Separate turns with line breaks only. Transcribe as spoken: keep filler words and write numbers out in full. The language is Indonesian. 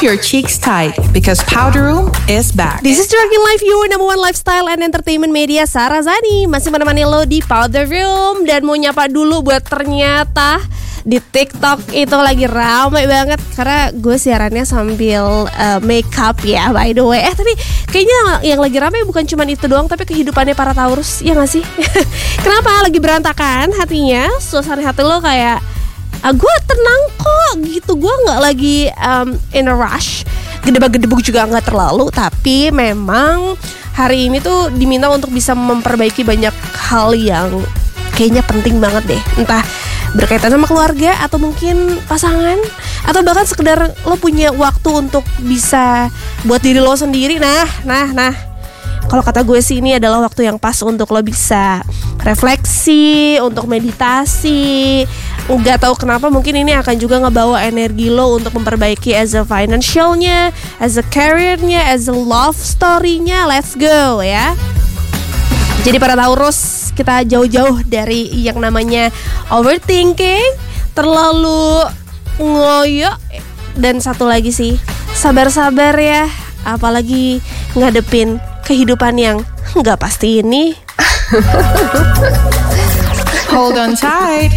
your cheeks tight because Powder Room is back.
This is Dragon Life, your number one lifestyle and entertainment media. Sarah Zani masih menemani lo di Powder Room. Dan mau nyapa dulu buat ternyata di TikTok itu lagi ramai banget karena gue siarannya sambil uh, makeup ya, by the way. Eh tapi kayaknya yang lagi ramai bukan cuma itu doang, tapi kehidupannya para Taurus, ya gak sih? Kenapa lagi berantakan hatinya? Suasana hati lo kayak ah, gue tenang kok gitu, gue nggak lagi um, in a rush, gedebak-gedebuk juga nggak terlalu, tapi memang hari ini tuh diminta untuk bisa memperbaiki banyak hal yang kayaknya penting banget deh, entah berkaitan sama keluarga atau mungkin pasangan atau bahkan sekedar lo punya waktu untuk bisa buat diri lo sendiri. Nah, nah, nah. Kalau kata gue sih ini adalah waktu yang pas untuk lo bisa refleksi, untuk meditasi. Nggak tahu kenapa mungkin ini akan juga ngebawa energi lo untuk memperbaiki as a financialnya, as a careernya, as a love story-nya. Let's go ya. Jadi para Taurus, kita jauh-jauh dari yang namanya overthinking, terlalu ngoyo, dan satu lagi sih, sabar-sabar ya, apalagi ngadepin kehidupan yang nggak pasti ini.
Hold on tight.